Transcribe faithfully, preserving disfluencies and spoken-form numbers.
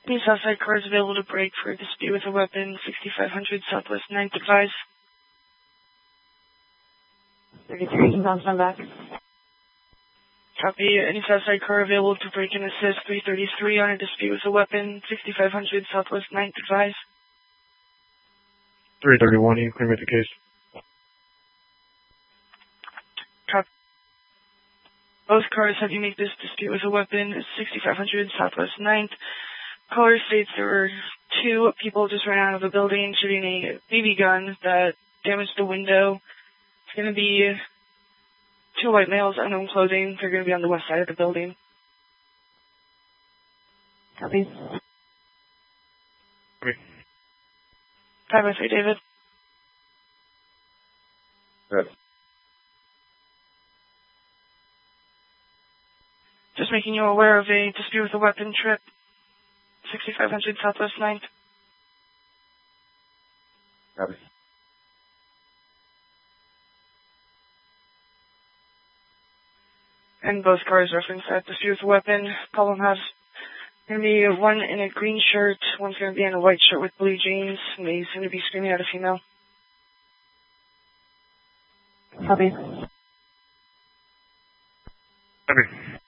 Any Southside cars available to break for a dispute with a weapon, sixty-five hundred Southwest ninth advise. thirty-three, inbound on back. Copy. Any Southside car available to break and assist, three thirty-three on a dispute with a weapon, sixty-five hundred Southwest ninth advise. three thirty-one, you clear with the case. Copy. Both cars have unique this dispute with a weapon, sixty-five hundred Southwest ninth. Caller states there were two people just ran out of a building shooting a B B gun that damaged the window. It's going to be two white males, unknown clothing. They're going to be on the west side of the building. Copy. Okay. five oh three, David. Good. Just making you aware of a dispute with a weapon trip, sixty-five hundred Southwest ninth. Copy. And both cars reference that dispute with a weapon. Problem has going to be one in a green shirt, one's going to be in a white shirt with blue jeans, and they seem to be screaming at a female. Copy. Copy.